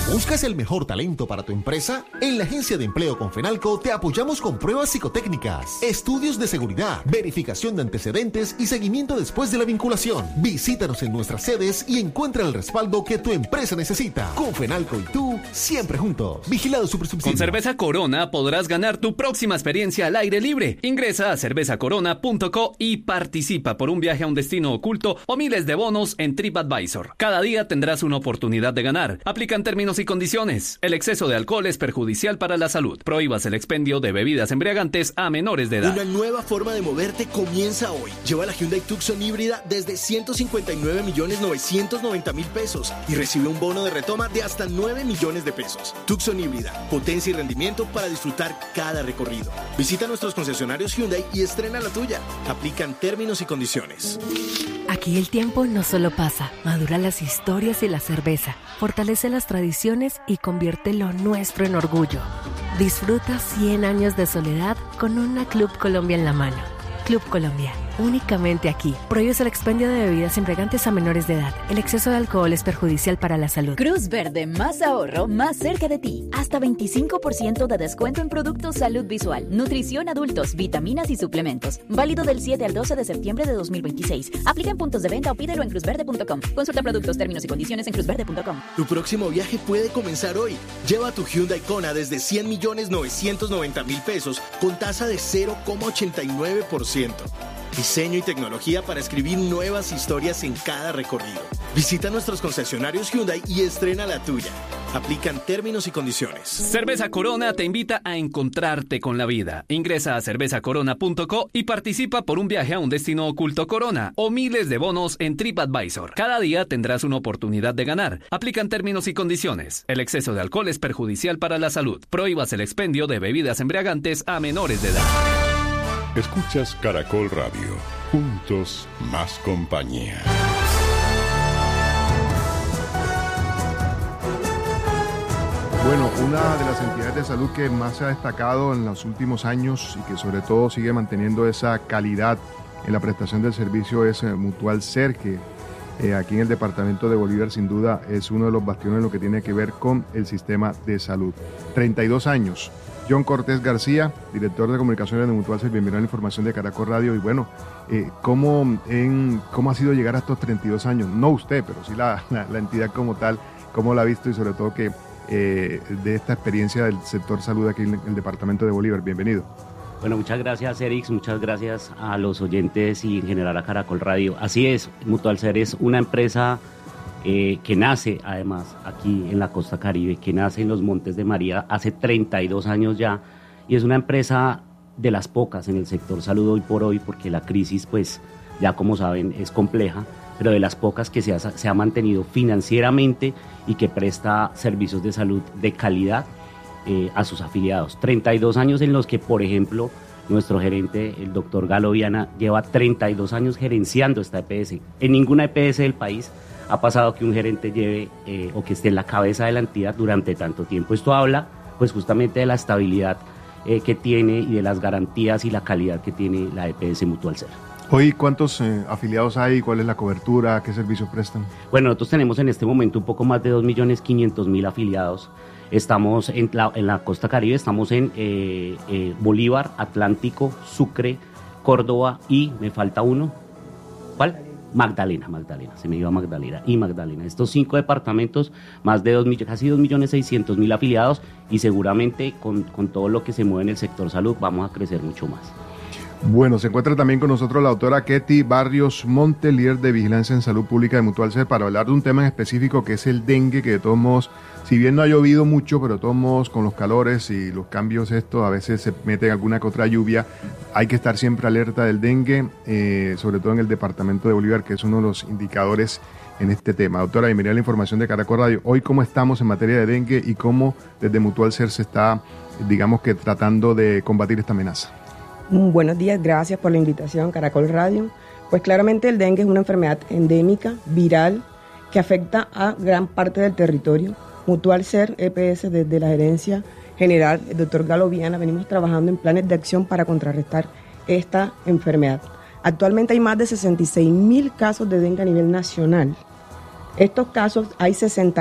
¿Buscas el mejor talento para tu empresa? En la Agencia de Empleo Confenalco te apoyamos con pruebas psicotécnicas, estudios de seguridad, verificación de antecedentes y seguimiento después de la vinculación. Visítanos en nuestras sedes y encuentra el respaldo que tu empresa necesita. Confenalco y tú, siempre juntos. Vigilado Supersubsidio. Con Cerveza Corona podrás ganar tu próxima experiencia al aire libre. Ingresa a cervezacorona.co y participa por un viaje a un destino oculto o miles de bonos en TripAdvisor. Cada día tendrás una oportunidad de ganar. Aplican términos y condiciones. El exceso de alcohol es perjudicial para la salud. Prohíbas el expendio de bebidas embriagantes a menores de edad. Una nueva forma de moverte comienza hoy. Lleva la Hyundai Tucson híbrida desde 159.990.000 pesos y recibe un bono de retoma de hasta 9 millones de pesos. Tucson híbrida, potencia y rendimiento para disfrutar cada recorrido. Visita nuestros concesionarios Hyundai y estrena la tuya. Aplican términos y condiciones. Aquí el tiempo no solo pasa, madura las historias y la cerveza, fortalece las tradiciones y convierte lo nuestro en orgullo. Disfruta 100 años de soledad con una Club Colombia en la mano. Club Colombia, únicamente aquí. Prohíbes el expendio de bebidas embriagantes a menores de edad. El exceso de alcohol es perjudicial para la salud. Cruz Verde, más ahorro, más cerca de ti. Hasta 25% de descuento en productos salud visual, nutrición adultos, vitaminas y suplementos. Válido del 7 al 12 de septiembre de 2026. Aplica en puntos de venta o pídelo en cruzverde.com. Consulta productos, términos y condiciones en cruzverde.com. Tu próximo viaje puede comenzar hoy. Lleva tu Hyundai Kona desde 100.990.000 pesos con tasa de 0,89%. Diseño y tecnología para escribir nuevas historias en cada recorrido. Visita nuestros concesionarios Hyundai y estrena la tuya. Aplican términos y condiciones. Cerveza Corona te invita a encontrarte con la vida. Ingresa a cervezacorona.co y participa por un viaje a un destino oculto Corona o miles de bonos en TripAdvisor. Cada día tendrás una oportunidad de ganar. Aplican términos y condiciones. El exceso de alcohol es perjudicial para la salud. Prohíbas el expendio de bebidas embriagantes a menores de edad. Escuchas Caracol Radio. Juntos, más compañía. Bueno, una de las entidades de salud que más se ha destacado en los últimos años y que sobre todo sigue manteniendo esa calidad en la prestación del servicio es Mutual Ser, que aquí en el departamento de Bolívar sin duda es uno de los bastiones en lo que tiene que ver con el sistema de salud. 32 años. John Cortés García, director de comunicaciones de Mutual Ser, bienvenido a la información de Caracol Radio. Y bueno, ¿cómo ha sido llegar a estos 32 años? No usted, pero sí la entidad como tal, ¿cómo la ha visto? Y sobre todo que de esta experiencia del sector salud aquí en el departamento de Bolívar. Bienvenido. Bueno, muchas gracias, Erix, muchas gracias a los oyentes y en general a Caracol Radio. Así es, Mutual Ser es una empresa que nace además aquí en la costa Caribe, que nace en los Montes de María hace 32 años ya, y es una empresa de las pocas en el sector salud hoy por hoy, porque la crisis pues ya como saben es compleja, pero de las pocas que se ha mantenido financieramente y que presta servicios de salud de calidad a sus afiliados. 32 años en los que, por ejemplo, nuestro gerente, el doctor Galo Viana, lleva 32 años gerenciando esta EPS. En ninguna EPS del país ha pasado que un gerente lleve o que esté en la cabeza de la entidad durante tanto tiempo. Esto habla pues justamente de la estabilidad que tiene y de las garantías y la calidad que tiene la EPS Mutual Ser. Hoy, ¿cuántos afiliados hay? ¿Cuál es la cobertura? ¿Qué servicios prestan? Bueno, nosotros tenemos en este momento un poco más de 2.500.000 afiliados. Estamos en la costa Caribe, estamos en Bolívar, Atlántico, Sucre, Córdoba y me falta uno. ¿Cuál? Magdalena, se me iba Magdalena. Estos 5 departamentos, más de casi 2.600.000 afiliados y seguramente con todo lo que se mueve en el sector salud vamos a crecer mucho más. Bueno, se encuentra también con nosotros la doctora Ketty Barrios Monte, líder de Vigilancia en Salud Pública de Mutual Ser, para hablar de un tema en específico que es el dengue, que de todos modos, si bien no ha llovido mucho, pero de todos modos con los calores y los cambios estos, a veces se mete alguna que otra lluvia, hay que estar siempre alerta del dengue, sobre todo en el departamento de Bolívar, que es uno de los indicadores en este tema. Doctora, bienvenida a la información de Caracol Radio. Hoy, ¿cómo estamos en materia de dengue y cómo desde Mutual Ser se está, digamos que tratando de combatir esta amenaza? Buenos días, gracias por la invitación, Caracol Radio. Pues claramente el dengue es una enfermedad endémica, viral, que afecta a gran parte del territorio. Mutual Ser, EPS, desde la gerencia general, el doctor Galo Viana, venimos trabajando en planes de acción para contrarrestar esta enfermedad. Actualmente hay más de 66.000 casos de dengue a nivel nacional. Estos casos, hay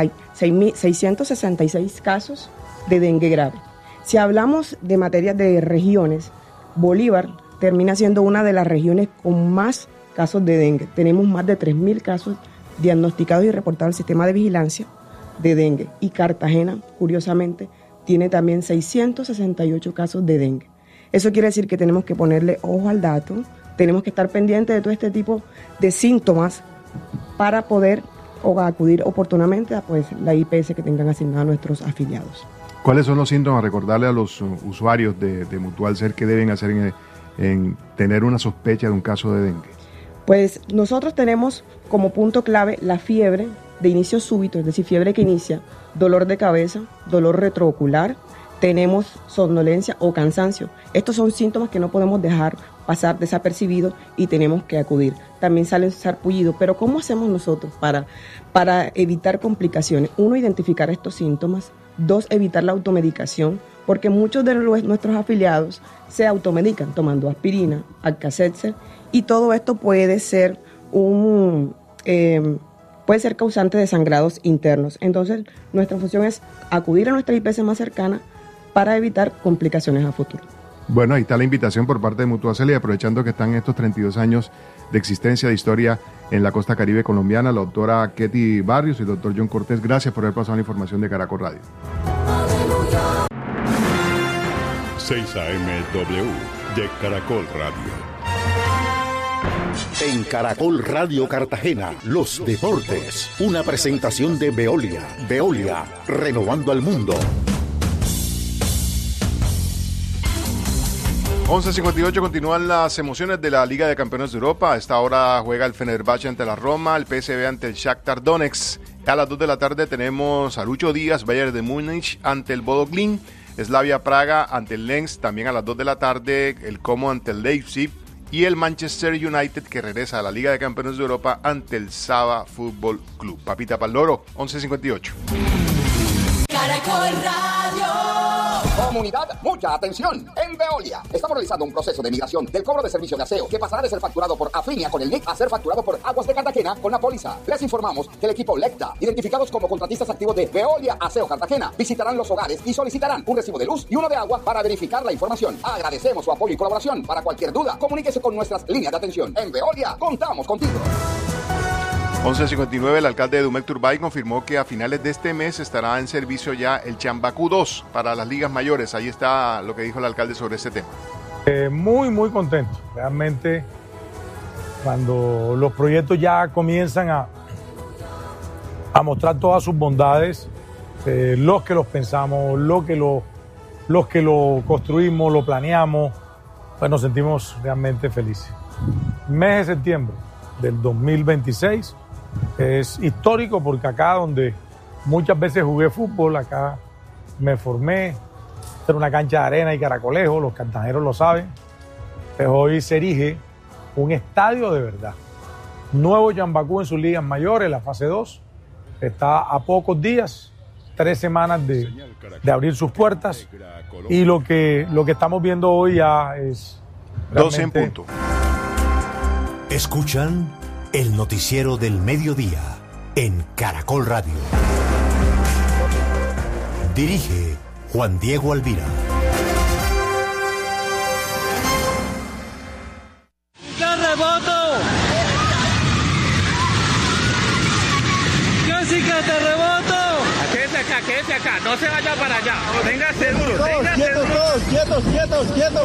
666 casos de dengue grave. Si hablamos de materia de regiones, Bolívar termina siendo una de las regiones con más casos de dengue. Tenemos más de 3.000 casos diagnosticados y reportados al sistema de vigilancia de dengue. Y Cartagena, curiosamente, tiene también 668 casos de dengue. Eso quiere decir que tenemos que ponerle ojo al dato, tenemos que estar pendientes de todo este tipo de síntomas para poder acudir oportunamente a la IPS que tengan asignada a nuestros afiliados. ¿Cuáles son los síntomas? Recordarle a los usuarios de Mutual Ser qué deben hacer en tener una sospecha de un caso de dengue. Pues nosotros tenemos como punto clave la fiebre de inicio súbito, es decir, fiebre que inicia, dolor de cabeza, dolor retroocular, tenemos somnolencia o cansancio. Estos son síntomas que no podemos dejar pasar desapercibidos y tenemos que acudir. También salen sarpullidos, pero ¿cómo hacemos nosotros para evitar complicaciones? 1, identificar estos síntomas. 2, evitar la automedicación, porque muchos de nuestros afiliados se automedican tomando aspirina, Alka-Seltzer, y todo esto puede ser causante de sangrados internos. Entonces, nuestra función es acudir a nuestra IPS más cercana para evitar complicaciones a futuro. Bueno, ahí está la invitación por parte de Mutual Ser, y aprovechando que están estos 32 años de existencia, de historia en la costa caribe colombiana, la doctora Ketty Barrios y el doctor John Cortés, gracias por haber pasado la información de Caracol Radio. 6 AM/W de Caracol Radio. En Caracol Radio Cartagena, los deportes. Una presentación de Veolia. Veolia, renovando al mundo. 11:58, continúan las emociones de la Liga de Campeones de Europa. A esta hora juega el Fenerbahce ante la Roma, el PSV ante el Shakhtar Donetsk. A las 2 de la tarde tenemos a Lucho Díaz, Bayern de Múnich ante el Bodo Glimt, Slavia Praga ante el Lens. También a las 2 de la tarde el Como ante el Leipzig y el Manchester United, que regresa a la Liga de Campeones de Europa ante el Saba Fútbol Club. Papita Paldoro, 11:58. Caracol Radio. Comunidad, mucha atención. En Veolia estamos realizando un proceso de migración del cobro de servicio de aseo, que pasará de ser facturado por Afinia con el NIC a ser facturado por Aguas de Cartagena con la póliza. Les informamos que el equipo Lecta, identificados como contratistas activos de Veolia Aseo Cartagena, visitarán los hogares y solicitarán un recibo de luz y uno de agua para verificar la información. Agradecemos su apoyo y colaboración. Para cualquier duda, comuníquese con nuestras líneas de atención. En Veolia, contamos contigo. 11:59, el alcalde de Dumec Turbay confirmó que a finales de este mes estará en servicio ya el Chambacú 2 para las ligas mayores. Ahí está lo que dijo el alcalde sobre este tema. Muy contento. Realmente, cuando los proyectos ya comienzan a mostrar todas sus bondades, los que los pensamos, los que lo construimos, lo planeamos, pues nos sentimos realmente felices. Mes de septiembre del 2026 es histórico, porque acá donde muchas veces jugué fútbol, acá me formé, era una cancha de arena y caracolejo, los cartageneros lo saben, pero hoy se erige un estadio de verdad. Nuevo Chambacú en sus ligas mayores, la fase 2, está a pocos días, 3 semanas de abrir sus puertas, y lo que estamos viendo hoy ya es 12 en punto. Escuchan el noticiero del mediodía en Caracol Radio. Dirige Juan Diego Alvira. ¡Terremoto! ¡Casi que terremoto! Quédese acá, no se vaya para allá. Venga seguro, venga seguro. Quietos.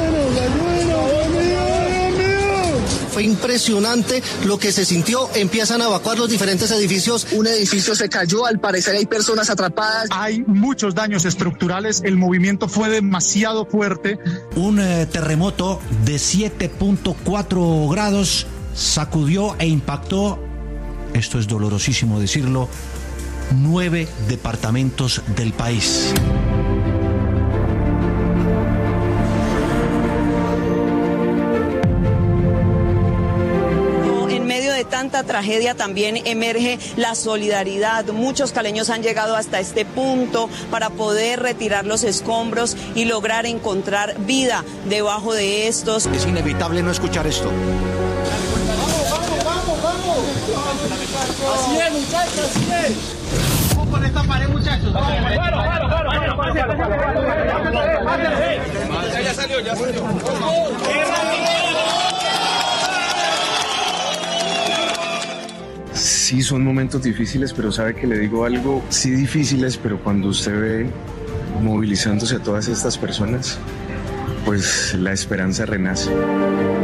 Fue impresionante lo que se sintió. Empiezan a evacuar los diferentes edificios. Un edificio se cayó, al parecer hay personas atrapadas. Hay muchos daños estructurales, el movimiento fue demasiado fuerte. Un terremoto de 7.4 grados sacudió e impactó, esto es dolorosísimo decirlo, 9 departamentos del país. Tanta tragedia también emerge la solidaridad. Muchos caleños han llegado hasta este punto para poder retirar los escombros y lograr encontrar vida debajo de estos. Es inevitable no escuchar esto. Vamos. Así es, muchachos, así es. Vamos por esta pared, muchachos. Ya salió, ya salió. Sí, son momentos difíciles, pero sabe que le digo algo, sí difíciles, pero cuando usted ve movilizándose a todas estas personas, pues la esperanza renace.